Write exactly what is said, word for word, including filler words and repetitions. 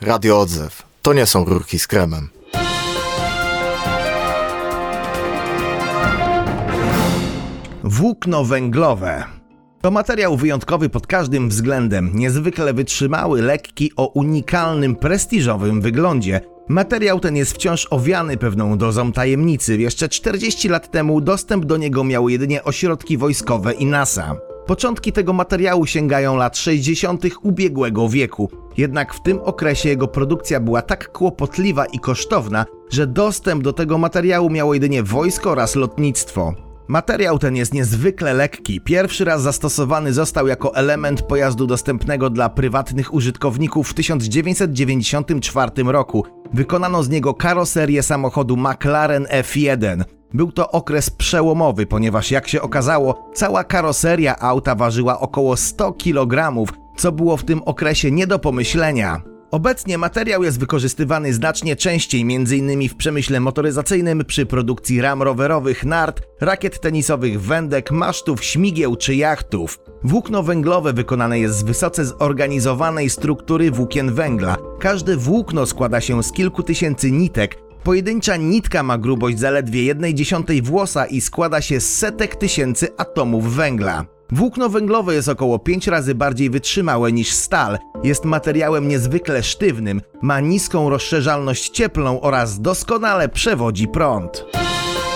Radio Odzew. To nie są rurki z kremem. Włókno węglowe. To materiał wyjątkowy pod każdym względem, niezwykle wytrzymały, lekki, o unikalnym, prestiżowym wyglądzie. Materiał ten jest wciąż owiany pewną dozą tajemnicy. Jeszcze czterdzieści lat temu dostęp do niego miały jedynie ośrodki wojskowe i NASA. Początki tego materiału sięgają lat sześćdziesiątych ubiegłego wieku. Jednak w tym okresie jego produkcja była tak kłopotliwa i kosztowna, że dostęp do tego materiału miało jedynie wojsko oraz lotnictwo. Materiał ten jest niezwykle lekki. Pierwszy raz zastosowany został jako element pojazdu dostępnego dla prywatnych użytkowników w tysiąc dziewięćset dziewięćdziesiątym czwartym roku. Wykonano z niego karoserię samochodu McLaren F jeden. Był to okres przełomowy, ponieważ jak się okazało, cała karoseria auta ważyła około sto kilogramów, co było w tym okresie nie do pomyślenia. Obecnie materiał jest wykorzystywany znacznie częściej, między innymi w przemyśle motoryzacyjnym przy produkcji ram rowerowych, nart, rakiet tenisowych, wędek, masztów, śmigieł czy jachtów. Włókno węglowe wykonane jest z wysoce zorganizowanej struktury włókien węgla. Każde włókno składa się z kilku tysięcy nitek. Pojedyncza nitka ma grubość zaledwie jednej dziesiątej włosa i składa się z setek tysięcy atomów węgla. Włókno węglowe jest około pięć razy bardziej wytrzymałe niż stal, jest materiałem niezwykle sztywnym, ma niską rozszerzalność cieplną oraz doskonale przewodzi prąd.